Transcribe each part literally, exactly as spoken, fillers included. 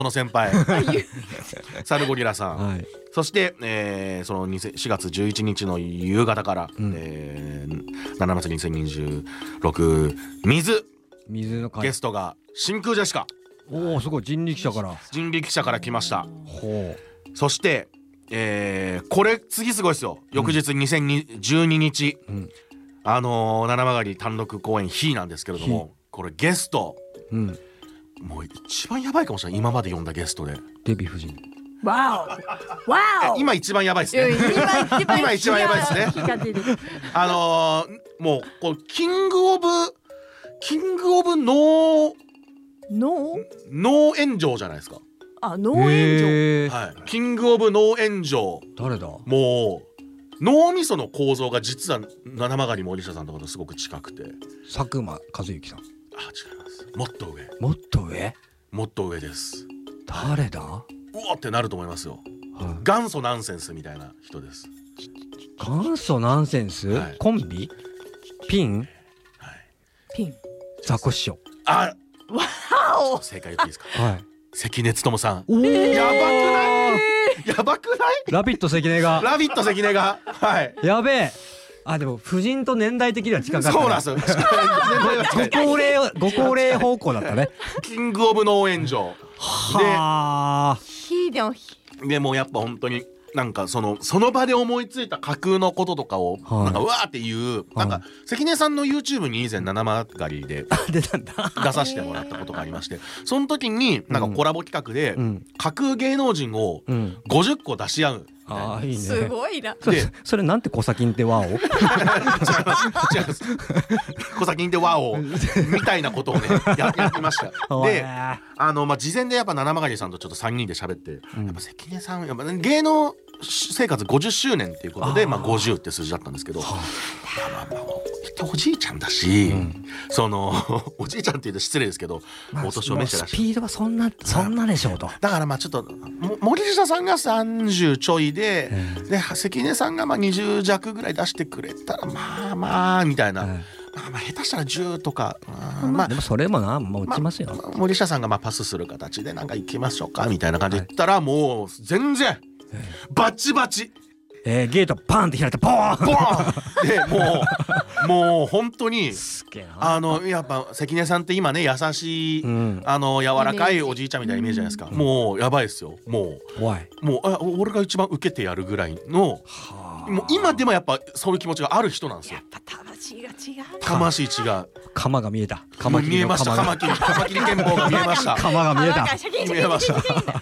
この先輩サルゴリラさん、はい、そして、えー、そのしがつじゅういちにちの夕方から、うんえー、七祭りにせんにじゅうろく水水の会ゲストが真空ジェシカ。 おおすごい、人力車から人力車から来ました。ほう。そして、えー、これ次すごいですよ。翌日にせんじゅうににち、うん、あのー、七曲単独公演日なんですけれども、これゲスト、うんもう一番やばいかもしれない。今まで呼んだゲストでデヴィ夫人。 わおわお。 今一番やばいですね。今一番やばいですね。あのー、もうこうキングオブキングオブノーノーノー炎上じゃないですか。 あ、ノー炎上、はい、キングオブノー炎上。 誰だ。 もう脳みその構造が実は七曲森下さんとかとすごく近くて、 佐久間一行さん。 あ、違います。もっと上。 もっと上。 もっと上です。 誰だ。うおってなると思いますよ、はい、元祖ナンセンスみたいな人です。 元祖ナンセンス、はい、コンビピン、はい、 ピンザコシショウ。 あ、 わお。 正解言っていいですか。 はい。 関根勤さん。 おー、 やばくないやばくないラビット関根がラビット関根がはいやべえ。あ、でも夫人と年代的には近かった、ね、 そうなんですよご高齢ご高齢方向だったねキングオブノー炎上はでひでもでもやっぱ本当になんかそのその場で思いついた架空のこととかをなんかうわーっていう、はい、なんか関根さんの YouTube に以前七曲で出たんだ出させてもらったことがありまして、その時になんかコラボ企画で架空芸能人をごじゅっこ出し合う。 ああいいね。 すごいな。 それそれなんてコサキンってワオ？違います違います。コサキンってワオみたいなことをね や, やってました。で、あのまあ事前でやっぱ七曲さんとちょっとさんにんで喋って、うん、やっぱ関根さんやっぱ芸能生活ごじゅっしゅうねんっていうことでまあごじゅうって数字だったんですけど、まあまあおじいちゃんだし、うん、そのおじいちゃんって言うと失礼ですけど、まあ、お年を召してらっしゃる。 スピードはそんなそんなでしょうと。 だからまあちょっと森下さんがさんじゅうちょいで、うん、で関根さんがまあにじゅう弱ぐらい出してくれたらまあまあみたいな、うん、まあまあ下手したらじゅうとか、 うん、まあでもそれもなもう打ちますよ、 まあ、森下さんがまあパスする形でなんか行きましょうかみたいな感じで言ったら、はい、もう全然バチバチ。 えー、ゲートパーンって開いてポーンボーンでもうもう本当にあのやっぱ関根さんって今ね優しい、うん、あの柔らかいおじいちゃんみたいなイメージじゃないですか、うん、もうやばいですよ。もう怖い。 もうあ俺が一番受けてやるぐらいのもう今でもやっぱそういう気持ちがある人なんですよ。 やっぱ魂が違う。 魂違う。 鎌が見えた。 カマキリの鎌が見えました。カマキリカマキリ剣法が見えました。 鎌が見えた。 見えました。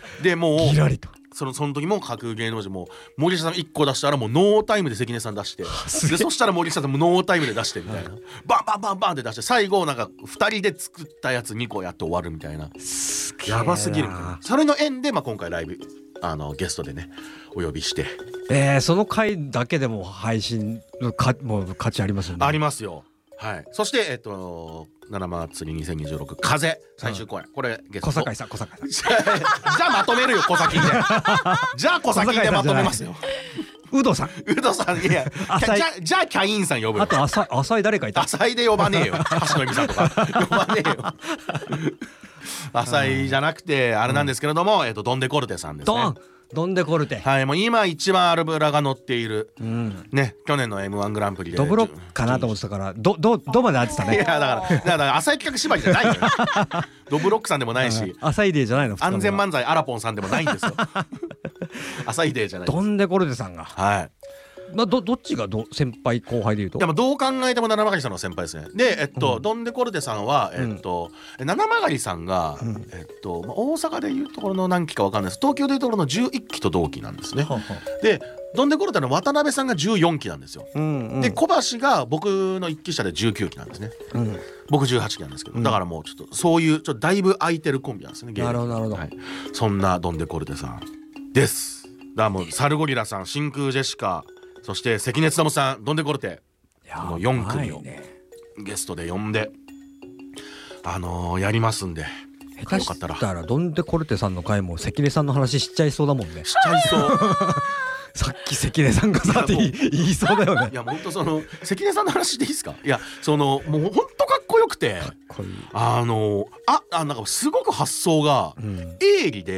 でもうギラリとそのその時も架空芸能人も森下さんいっこ出したらもうノータイムで関根さん出してでそしたら森下さんもノータイムで出してみたいな、バンバンバンバンって出して最後なんかふたりで作ったやつにこやって終わるみたいな。やばすぎる。それの縁でまあ今回ライブあのゲストでねお呼びして、 えー、その回だけでも配信のかもう価値ありますよね。 ありますよ。はい。そしてえっと七祭りにせんにじゅうろく風最終公演、うん、これゲスト小堺さん小堺さんじゃあまとめるよ小崎でじゃあ小崎でまとめますよ。 ウドさんウドさんいやじゃじゃあキャインさん呼ぶよ。 あと浅井浅井誰かいた。 浅井で呼ばねえよ橋野美さんとか呼ばねえよ浅井じゃなくてあれなんですけれども、うん、えっとドンデコルテさんですね。 ドンドンデコルテ、 はい、もう今一番アルブラが乗っている、うん、ね去年の エムワン グランプリでドブロックかなと思ってたからドドドまであってたね。 いやだからだから浅井企画縛りじゃないのよドブロックさんでもないし浅井デーじゃないの。 安全漫才アラポンさんでもないんですよ浅井デーじゃないです。 ドンデコルテさんがはいまあ、ど, どっちがど先輩後輩でいうと。 でもどう考えても七曲さんの先輩ですね。でえっと、うん、ドンデコルテさんはえっと、うん、七曲さんが、うん、えっとまあ、大阪でいうところの何期か分かんないです。東京でいうところのじゅういっきと同期なんですね。ははでドンデコルテの渡辺さんがじゅうよんきなんですよ。うんうん、で小橋が僕のいっき下でじゅうきゅうきなんですね。うん、僕じゅうはちきなんですけど、うん、だからもうちょっとそういうちょっとだいぶ空いてるコンビなんですね。 なるほどなるほど、 はい、そんなドンデコルテさんです。だからもうサルゴリラさん真空ジェシカそして関根勤さんドンデコルテのよんくみをゲストで呼んで、あのー、やりますんで下手したらドンデコルテさんの回も関根さんの話しちゃいそうだもんね。 しちゃいそうさっき関根さんがさって言いそうだよね。 いやもうほんとその関根さんの話でいいですか。いやそのもうほんとかっこよくてかっこいい。 あのああなんかすごく発想がうん鋭利で